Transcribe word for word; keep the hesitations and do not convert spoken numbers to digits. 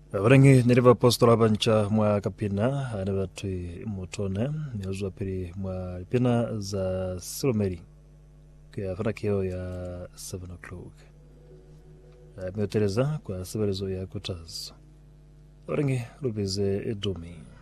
Varangi niriva apostola bancha mwa kapina anavatui mutone yazwa pili mwa pina za Silomeri kwa fana kio ya seven o'clock. Miotereza kwa sebelezo ya kutazo. Varangi rubize edumi.